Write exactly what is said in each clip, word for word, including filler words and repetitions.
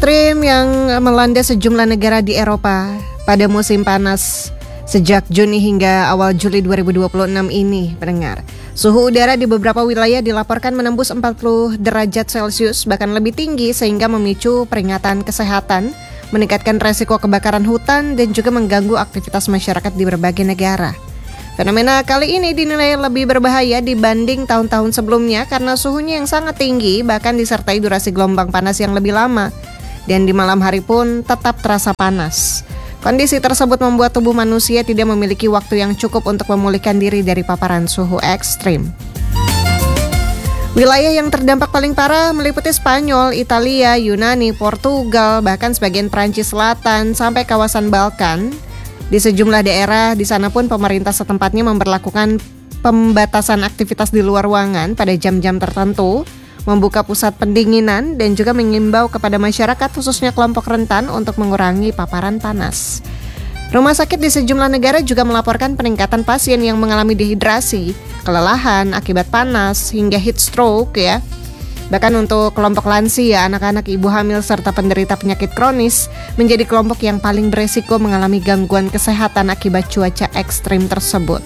ekstrim yang melanda sejumlah negara di Eropa pada musim panas sejak Juni hingga awal Juli dua ribu dua puluh enam ini, pendengar. Suhu udara di beberapa wilayah dilaporkan menembus empat puluh derajat Celcius, bahkan lebih tinggi sehingga memicu peringatan kesehatan, meningkatkan resiko kebakaran hutan, dan juga mengganggu aktivitas masyarakat di berbagai negara. Fenomena kali ini dinilai lebih berbahaya dibanding tahun-tahun sebelumnya karena suhunya yang sangat tinggi, bahkan disertai durasi gelombang panas yang lebih lama, dan di malam hari pun tetap terasa panas. Kondisi tersebut membuat tubuh manusia tidak memiliki waktu yang cukup untuk memulihkan diri dari paparan suhu ekstrim. Wilayah yang terdampak paling parah meliputi Spanyol, Italia, Yunani, Portugal, bahkan sebagian Prancis Selatan sampai kawasan Balkan. Di sejumlah daerah di sana pun pemerintah setempatnya memberlakukan pembatasan aktivitas di luar ruangan pada jam-jam tertentu, membuka pusat pendinginan, dan juga mengimbau kepada masyarakat khususnya kelompok rentan untuk mengurangi paparan panas. Rumah sakit di sejumlah negara juga melaporkan peningkatan pasien yang mengalami dehidrasi, kelelahan akibat panas, hingga heat stroke ya. Bahkan untuk kelompok lansia, anak-anak, ibu hamil, serta penderita penyakit kronis menjadi kelompok yang paling beresiko mengalami gangguan kesehatan akibat cuaca ekstrim tersebut.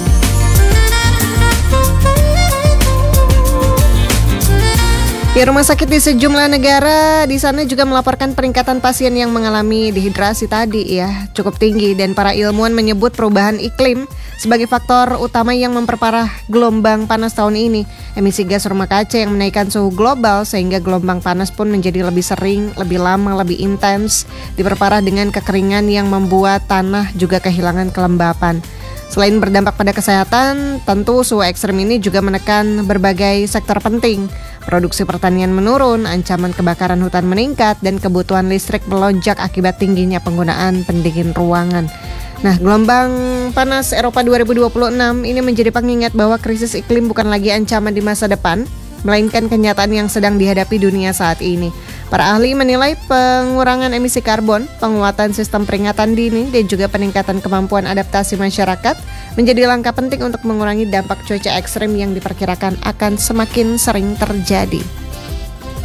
Di rumah sakit di sejumlah negara di sana juga melaporkan peningkatan pasien yang mengalami dehidrasi tadi ya, cukup tinggi, dan para ilmuwan menyebut perubahan iklim sebagai faktor utama yang memperparah gelombang panas tahun ini. Emisi gas rumah kaca yang menaikkan suhu global sehingga gelombang panas pun menjadi lebih sering, lebih lama, lebih intens, diperparah dengan kekeringan yang membuat tanah juga kehilangan kelembapan. Selain berdampak pada kesehatan, tentu suhu ekstrim ini juga menekan berbagai sektor penting. Produksi pertanian menurun, ancaman kebakaran hutan meningkat, dan kebutuhan listrik melonjak akibat tingginya penggunaan pendingin ruangan. Nah, gelombang panas Eropa dua ribu dua puluh enam ini menjadi pengingat bahwa krisis iklim bukan lagi ancaman di masa depan, melainkan kenyataan yang sedang dihadapi dunia saat ini. Para ahli menilai pengurangan emisi karbon, penguatan sistem peringatan dini, dan juga peningkatan kemampuan adaptasi masyarakat menjadi langkah penting untuk mengurangi dampak cuaca ekstrim yang diperkirakan akan semakin sering terjadi.